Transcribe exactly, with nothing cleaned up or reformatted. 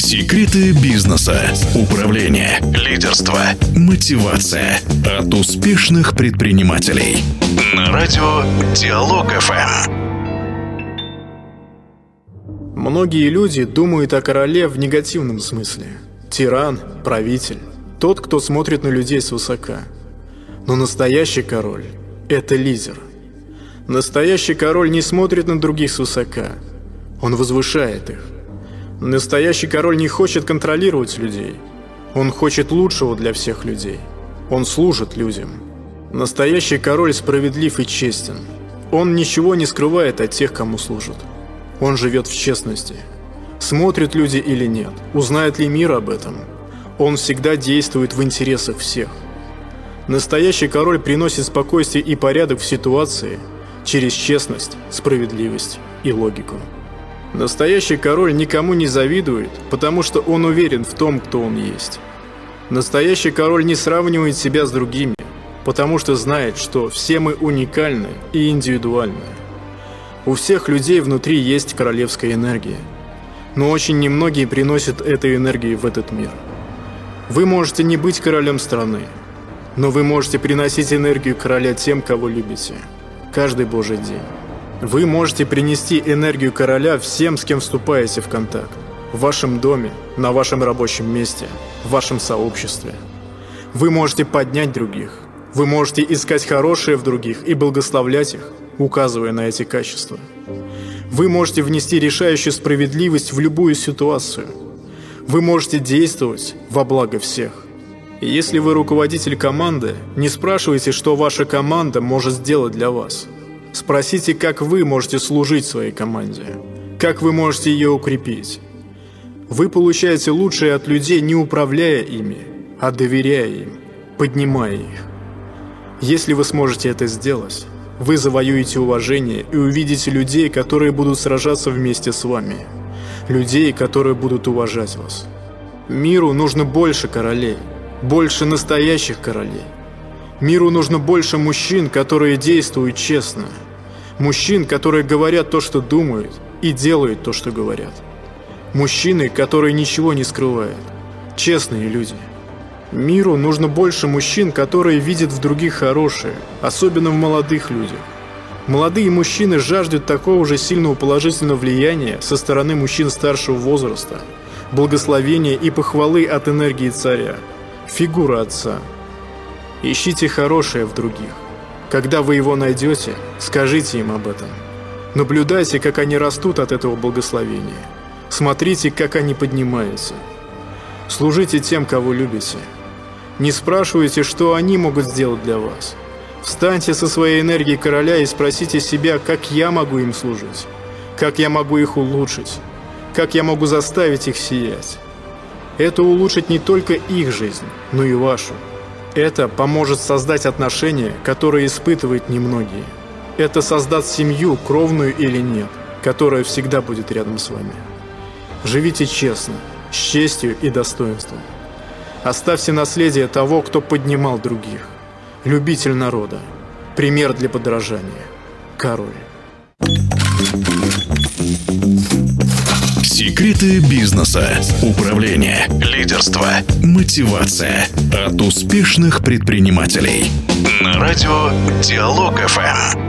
Секреты бизнеса, управления, лидерства, мотивация от успешных предпринимателей. На радио Диалог эф эм. Многие люди думают о короле в негативном смысле. Тиран, правитель, тот, кто смотрит на людей свысока. Но настоящий король – это лидер. Настоящий король не смотрит на других свысока. Он возвышает их. Настоящий король не хочет контролировать людей. Он хочет лучшего для всех людей. Он служит людям. Настоящий король справедлив и честен. Он ничего не скрывает от тех, кому служит. Он живет в честности. Смотрят люди или нет, узнает ли мир об этом. Он всегда действует в интересах всех. Настоящий король приносит спокойствие и порядок в ситуации через честность, справедливость и логику. Настоящий король никому не завидует, потому что он уверен в том, кто он есть. Настоящий король не сравнивает себя с другими, потому что знает, что все мы уникальны и индивидуальны. У всех людей внутри есть королевская энергия, но очень немногие приносят этой энергии в этот мир. Вы можете не быть королем страны, но вы можете приносить энергию короля тем, кого любите, каждый божий день. Вы можете принести энергию короля всем, с кем вступаете в контакт. В вашем доме, на вашем рабочем месте, в вашем сообществе. Вы можете поднять других. Вы можете искать хорошее в других и благословлять их, указывая на эти качества. Вы можете внести решающую справедливость в любую ситуацию. Вы можете действовать во благо всех. И если вы руководитель команды, не спрашивайте, что ваша команда может сделать для вас. Спросите, как вы можете служить своей команде, как вы можете ее укрепить. Вы получаете лучшее от людей, не управляя ими, а доверяя им, поднимая их. Если вы сможете это сделать, вы завоюете уважение и увидите людей, которые будут сражаться вместе с вами, людей, которые будут уважать вас. Миру нужно больше королей, больше настоящих королей. Миру нужно больше мужчин, которые действуют честно. Мужчин, которые говорят то, что думают, и делают то, что говорят. Мужчины, которые ничего не скрывают. Честные люди. Миру нужно больше мужчин, которые видят в других хорошее, особенно в молодых людях. Молодые мужчины жаждут такого же сильного положительного влияния со стороны мужчин старшего возраста, благословения и похвалы от энергии царя, фигуры отца. Ищите хорошее в других. Когда вы его найдете, скажите им об этом. Наблюдайте, как они растут от этого благословения. Смотрите, как они поднимаются. Служите тем, кого любите. Не спрашивайте, что они могут сделать для вас. Встаньте со своей энергией короля и спросите себя, как я могу им служить, как я могу их улучшить, как я могу заставить их сиять. Это улучшит не только их жизнь, но и вашу. Это поможет создать отношения, которые испытывают немногие. Это создаст семью, кровную или нет, которая всегда будет рядом с вами. Живите честно, с честью и достоинством. Оставьте наследие того, кто поднимал других. Любитель народа. Пример для подражания. Король. Секреты бизнеса, управления, лидерства, мотивация от успешных предпринимателей. На радио Диалог эф эм.